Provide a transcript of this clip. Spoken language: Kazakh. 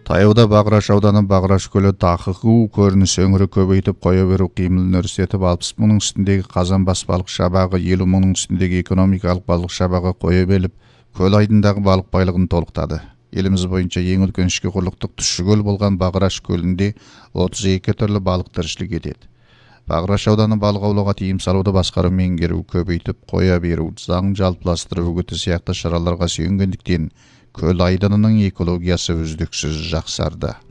Таяуда Бағраш ауданы Бағраш көлі тақығы көрініс өңірі көбейтіп қоя беру қимылын өрістетіп 60 мыңның үстіндегі қазанбас балық шабағы, 50 мыңның үстіндегі экономикалық балық шабағы қоя беліп, көл айдындағы балық байлығын толықтады. Еліміз бойынша ең үлкен ішкі құрлықтық тұщы көл болған Бағраш көлінде 32 түрлі балық тіршілік етеді. Бағраш ауданы балық аулауға тыйым салуды басқару меңгеру, көбейтіп қоя беру, заң жалпыластыру үгіті сияқты шараларға сүйенгендіктен көл айдынының экологиясы үздіксіз жақсарды.